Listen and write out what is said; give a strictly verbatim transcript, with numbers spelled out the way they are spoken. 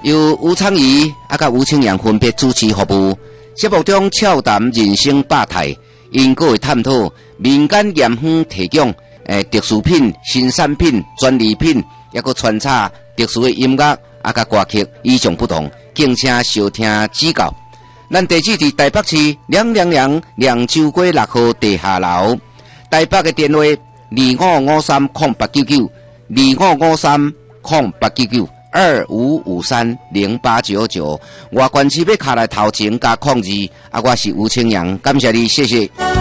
由吴昌仪啊甲吴清阳分别主持服务。节目中俏谈人生百态，因各会探讨民间盐方提供诶特殊品、新产品、专利品，也个穿插特殊的音乐啊甲歌曲，与众不同，敬请收听指教。咱地址伫台北市两两两凉州街六号地下楼，台北嘅电话二五五三空八九九，二五五三空八九九。二五五三零八九九，我关市要卡来头前加控制，啊，我是吴清阳，感谢你，谢谢。